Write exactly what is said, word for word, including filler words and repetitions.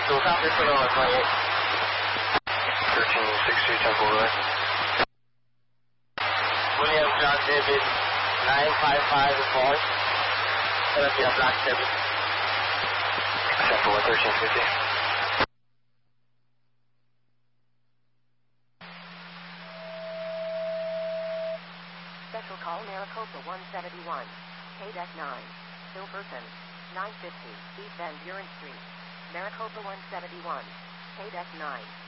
Two copy, Sonoma twenty-eight. thirteen sixty, Temple Road. William John David, nine five five report. Philadelphia Black seven. Temple one thirteen fifty. Special call Maricopa one seventy-one. K D E C nine. Silverton. nine fifty. East Van Buren Street. Maricopa one seventy-one. K D E C nine.